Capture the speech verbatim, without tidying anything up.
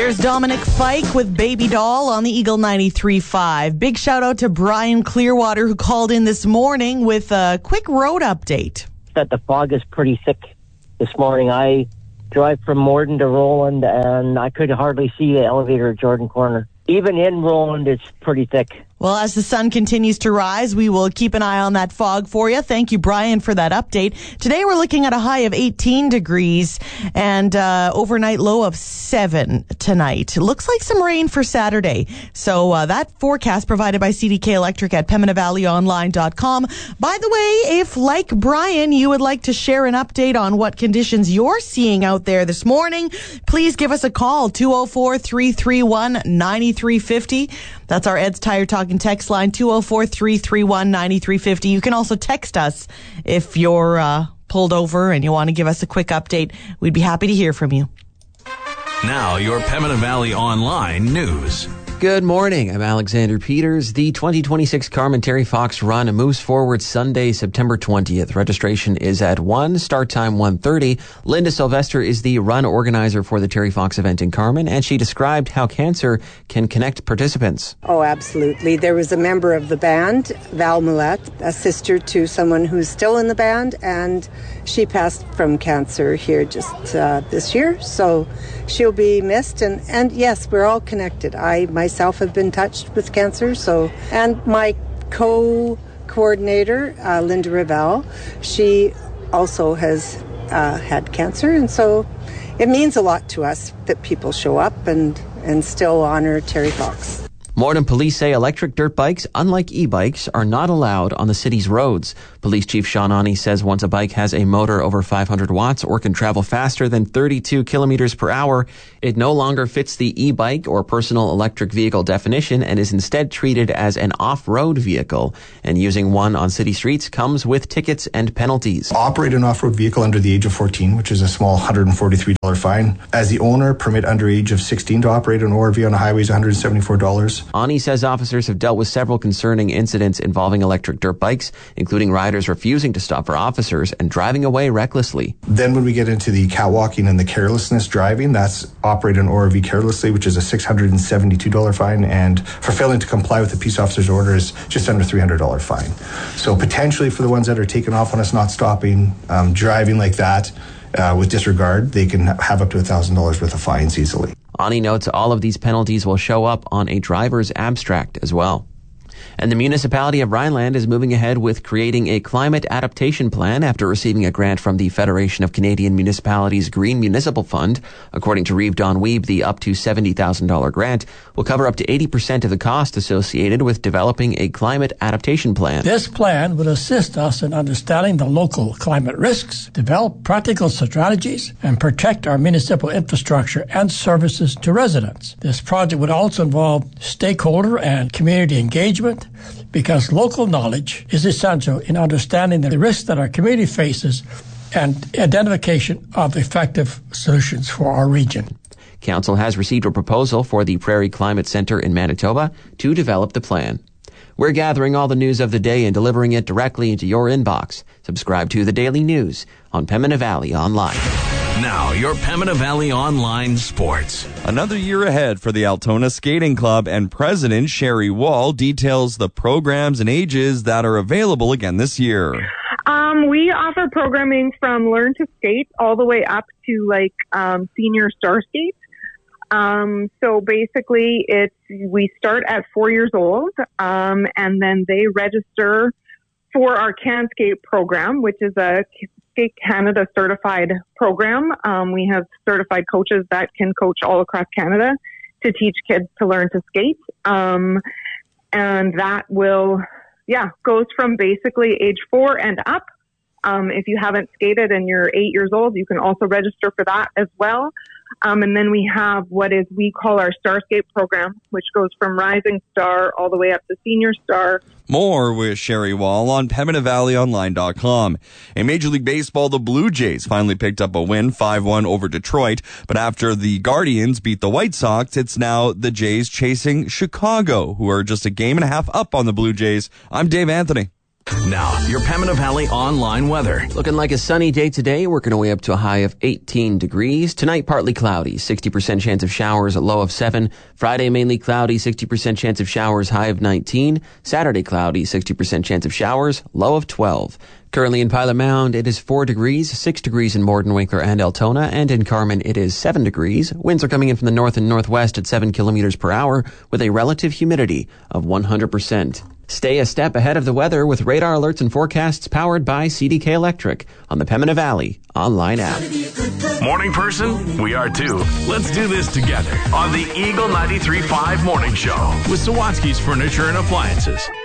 There's Dominic Fike with Baby Doll on the Eagle ninety-three point five. Big shout out to Brian Clearwater, who called in this morning with a quick road update. That the fog is pretty thick this morning. I drive from Morden to Roland, and I could hardly see the elevator at Jordan Corner. Even in Roland, it's pretty thick. Well, as the sun continues to rise, we will keep an eye on that fog for you. Thank you, Brian, for that update. Today, we're looking at a high of eighteen degrees and uh, overnight low of seven tonight. It looks like some rain for Saturday. So uh, that forecast provided by C D K Electric at Pembina Valley Online dot com. By the way, if, like Brian, you would like to share an update on what conditions you're seeing out there this morning, please give us a call, two oh four, three three one, nine three five oh. That's our Ed's Tire Talking text line, two oh four, three three one, nine three five oh. You can also text us if you're uh, pulled over and you want to give us a quick update. We'd be happy to hear from you. Now, your Pembina Valley Online news. Good morning. I'm Alexander Peters. The twenty twenty-six Carmen Terry Fox Run moves forward Sunday, September twentieth. Registration is at one, start time one thirty. Linda Sylvester is the run organizer for the Terry Fox event in Carmen, and she described how cancer can connect participants. Oh, absolutely. There was a member of the band, Val Millette, a sister to someone who's still in the band, and she passed from cancer here just uh, this year, so she'll be missed. And, and yes, we're all connected. I myself have been touched with cancer, so and my co-coordinator, uh, Linda Ravel, she also has uh, had cancer, and so it means a lot to us that people show up and, and still honor Terry Fox. Morden police say electric dirt bikes, unlike e-bikes, are not allowed on the city's roads. Police Chief Sean Ani says once a bike has a motor over five hundred watts or can travel faster than thirty-two kilometers per hour, it no longer fits the e-bike or personal electric vehicle definition and is instead treated as an off-road vehicle. And using one on city streets comes with tickets and penalties. Operate an off-road vehicle under the age of fourteen, which is a small one hundred forty-three dollars fine. As the owner, permit under age of sixteen to operate an O R V on a highway is one hundred seventy-four dollars. Ani says officers have dealt with several concerning incidents involving electric dirt bikes, including riders refusing to stop for officers and driving away recklessly. Then when we get into the catwalking and the carelessness driving, that's operate an O R V carelessly, which is a six hundred seventy-two dollars fine, and for failing to comply with the peace officer's order is just under three hundred dollars fine. So potentially for the ones that are taking off on us, not stopping, um, driving like that uh, with disregard, they can have up to one thousand dollars worth of fines easily. Ani notes all of these penalties will show up on a driver's abstract as well. And the municipality of Rhineland is moving ahead with creating a climate adaptation plan after receiving a grant from the Federation of Canadian Municipalities Green Municipal Fund. According to Reeve Don Weeb, the up to seventy thousand dollars grant will cover up to eighty percent of the cost associated with developing a climate adaptation plan. This plan would assist us in understanding the local climate risks, develop practical strategies, and protect our municipal infrastructure and services to residents. This project would also involve stakeholder and community engagement, because local knowledge is essential in understanding the risks that our community faces and identification of effective solutions for our region. Council has received a proposal for the Prairie Climate Centre in Manitoba to develop the plan. We're gathering all the news of the day and delivering it directly into your inbox. Subscribe to the Daily News on Pembina Valley Online. Now, your Pembina Valley Online Sports. Another year ahead for the Altona Skating Club, and President Sherry Wall details the programs and ages that are available again this year. Um, we offer programming from Learn to Skate all the way up to like um, Senior Star Skate. Um, so basically, it's we start at four years old, um, and then they register for our Can Skate program, which is a Skate Canada certified program. Um, we have certified coaches that can coach all across Canada to teach kids to learn to skate. Um, and that will, yeah, goes from basically age four and up. Um, if you haven't skated and you're eight years old, you can also register for that as well. Um, and then we have what is we call our Star Skate program, which goes from Rising Star all the way up to Senior Star. More with Sherry Wall on Pembina Valley Online dot com. In Major League Baseball, the Blue Jays finally picked up a win, five one over Detroit. But after the Guardians beat the White Sox, it's now the Jays chasing Chicago, who are just a game and a half up on the Blue Jays. I'm Dave Anthony. Now, your Pembina Valley online weather. Looking like a sunny day today, working our way up to a high of eighteen degrees. Tonight, partly cloudy, sixty percent chance of showers, a low of seven. Friday, mainly cloudy, sixty percent chance of showers, high of nineteen. Saturday, cloudy, sixty percent chance of showers, low of twelve. Currently in Pilot Mound, it is four degrees, six degrees in Morden, Winkler, and Altona, and in Carman, it is seven degrees. Winds are coming in from the north and northwest at seven kilometers per hour, with a relative humidity of one hundred percent. Stay a step ahead of the weather with radar alerts and forecasts powered by C D K Electric on the Pembina Valley online app. Morning person? We are too. Let's do this together on the Eagle ninety-three point five Morning Show with Sawatsky's Furniture and Appliances.